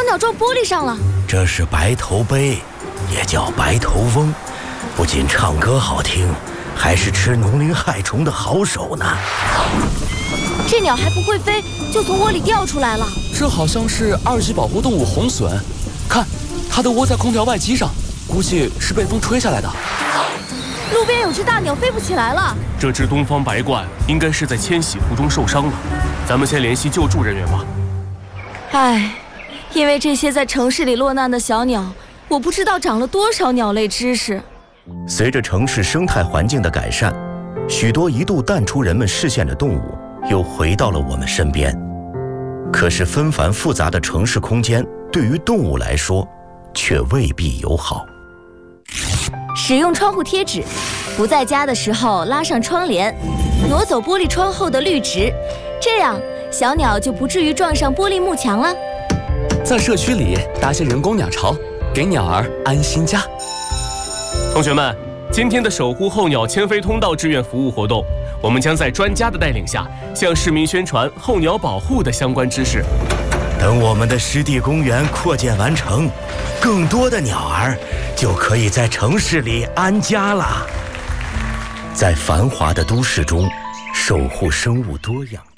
小鸟撞玻璃上了。 这是白头鹎，也叫白头翁，不仅唱歌好听，还是吃农林害虫的好手呢。 这鸟还不会飞，就从窝里掉出来了。 这好像是2级保护动物红隼，看，它都窝在空调外机上，估计是被风吹下来的。 路边有只大鸟飞不起来了。 这只东方白鹳应该是在迁徙途中受伤了，咱们先联系救助人员吧。 唉，因为这些在城市里落难的小鸟，我不知道长了多少鸟类知识。 随着城市生态环境的改善，许多一度淡出人们视线的动物又回到了我们身边。可是纷繁复杂的城市空间对于动物来说却未必友好。 使用窗户贴纸，不在家的时候拉上窗帘，挪走玻璃窗后的绿植，这样小鸟就不至于撞上玻璃幕墙了。 在社区里搭些人工鸟巢，给鸟儿安心家。 同学们，今天的守护候鸟迁飞通道志愿服务活动，我们将在专家的带领下，向市民宣传候鸟保护的相关知识。 等我们的湿地公园扩建完成，更多的鸟儿就可以在城市里安家了。在繁华的都市中，守护生物多样。